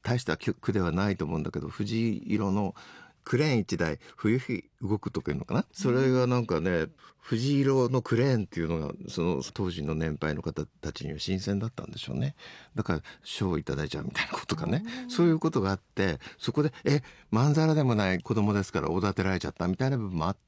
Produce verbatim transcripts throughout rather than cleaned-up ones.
大した句ではないと思うんだけど、藤色のクレーン一台冬日動くとかいうのかな、それがなんかね、藤色のクレーンっていうのがその当時の年配の方たちには新鮮だったんでしょうね。だから賞をいただいちゃうみたいなことかね、そういうことがあって、そこでえまんざらでもない子供ですからおだてられちゃったみたいな部分もあって。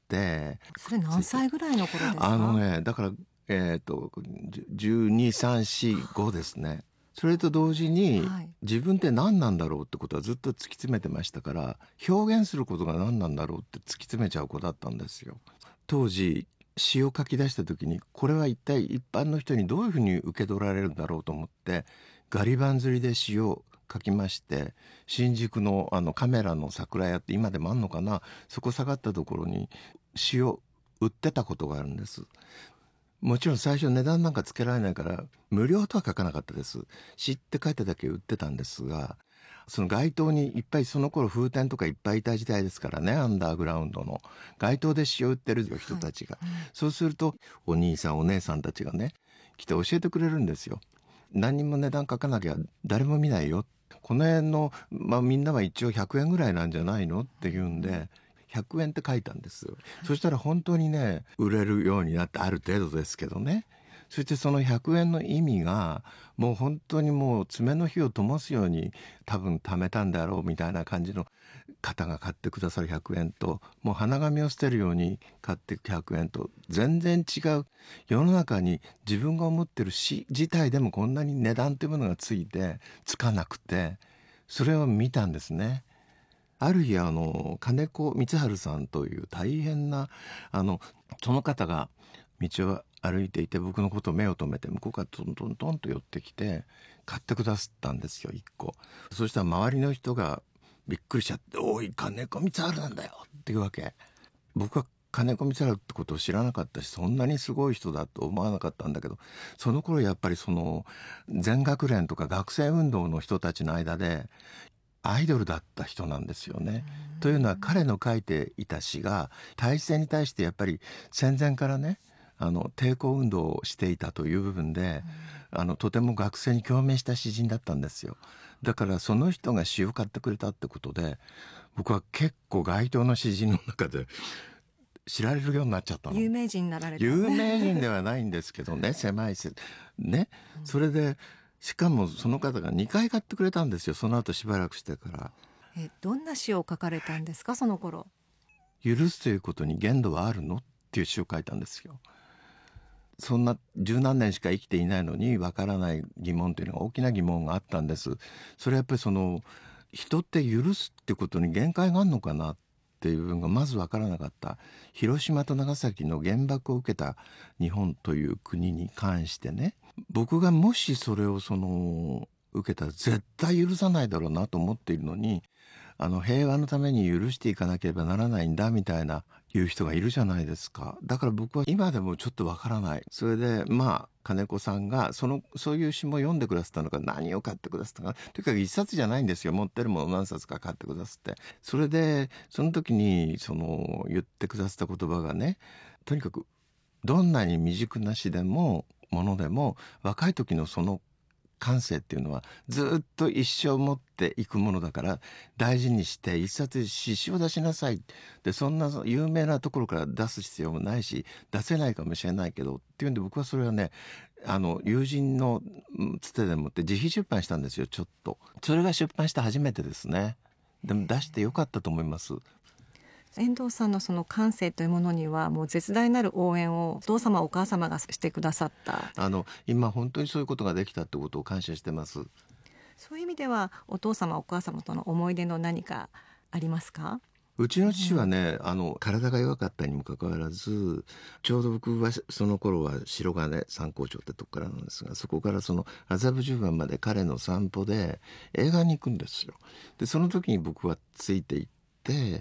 それ何歳ぐらいの頃ですか？ あのね、だからえっとじゅうに、さん、よん、ごですね。それと同時に、はい、自分って何なんだろうってことはずっと突き詰めてましたから、表現することが何なんだろうって突き詰めちゃう子だったんですよ。当時詩を書き出した時に、これは一体一般の人にどういうふうに受け取られるんだろうと思ってガリバン釣りで詩を書きまして、新宿のあのカメラの桜屋って今でもあんのかな、そこ下がったところに詩を売ってたことがあるんです。もちろん最初値段なんかつけられないから無料とは書かなかったです。詩って書いただけ売ってたんですが、その街頭にいっぱい、その頃風天とかいっぱいいた時代ですからね、アンダーグラウンドの街頭で詩を売ってる人たちが、はい、そうするとお兄さんお姉さんたちがね来て教えてくれるんですよ。何にも値段書かなきゃ誰も見ないよ、この辺の、まあ、みんなは一応ひゃくえんぐらいなんじゃないのって言うんでひゃくえんって書いたんですよ。そしたら本当にね売れるようになって、ある程度ですけどね。そしてそのひゃくえんの意味がもう本当にもう爪の火を灯すように多分貯めたんだろうみたいな感じの方が買ってくださるひゃくえんと、もう花紙を捨てるように買っていくひゃくえんと全然違う、世の中に自分が思ってる詩自体でもこんなに値段というものがついてつかなくて、それを見たんですね。ある日あの金子光晴さんという大変なあのその方が道を歩いていて、僕のことを目を留めて向こうからトントントンと寄ってきて買ってくださったんですよ、一個。そしたら周りの人がびっくりしちゃって、おい金子光晴なんだよっていうわけ。僕は金子光晴ってことを知らなかったし、そんなにすごい人だと思わなかったんだけど、その頃やっぱりその全学連とか学生運動の人たちの間でアイドルだった人なんですよね。というのは彼の書いていた詩が体制に対してやっぱり戦前からねあの抵抗運動をしていたという部分で、あのとても学生に共鳴した詩人だったんですよ。だからその人が詩を買ってくれたってことで、僕は結構街頭の詩人の中で知られるようになっちゃったの。 有名人になられた、 有名人ではないんですけどね狭いせね、それでしかもその方がにかい買ってくれたんですよ、その後しばらくしてから。 えどんな詩を書かれたんですか、その頃。 許すということに限度はあるのっていう詩を書いたんですよ。そんな十何年しか生きていないのにわからない疑問というのが大きな疑問があったんです。それはやっぱりその人って許すってことに限界があるのかなっていう部分がまずわからなかった。広島と長崎の原爆を受けた日本という国に関してね、僕がもしそれをその受けたら絶対許さないだろうなと思っているのに、あの平和のために許していかなければならないんだみたいな言う人がいるじゃないですか。だから僕は今でもちょっとわからない。それでまあ金子さんがそのそういう詩も読んでくださったのか、何を買ってくださったのか、とにかく一冊じゃないんですよ、持ってるもの何冊か買ってくださって。それでその時にその言ってくださった言葉がね、とにかくどんなに未熟な詩でもものでも若い時のその感性っていうのはずっと一生持っていくものだから大事にして一冊詩詩を出しなさい。でそんな有名なところから出す必要もないし出せないかもしれないけどっていうんで、僕はそれはねあの友人のつてでもって自費出版したんですよ。ちょっとそれが出版した初めてですね。でも出してよかったと思います。 遠藤さんのその感性というものにはもう絶大なる応援をお父様お母様がしてくださった。 あの今本当にそういうことができたってことを感謝してます。 そういう意味ではお父様お母様との思い出の何かありますか？ うちの父はね、うん、あの体が弱かったにもかかわらず、ちょうど僕はその頃は白金三光町ってとこからなんですが、そこからその麻布十番まで彼の散歩で映画に行くんですよ。でその時に僕はついて行って、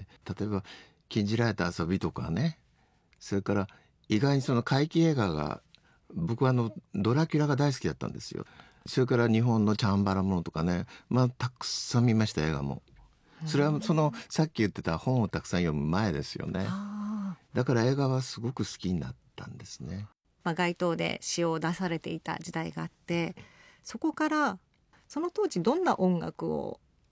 例えば禁じられた遊びとかね、それから意外にその怪奇映画が、僕はあのドラキュラが大好きだったんですよ。それから日本のチャンバラものとかね、まあたくさん見ました、映画も。それはそのさっき言ってた本をたくさん読む前ですよね。だから映画はすごく好きになったんですね。 まあ、街頭で詩を出されていた時代があって、そこからその当時どんな音楽を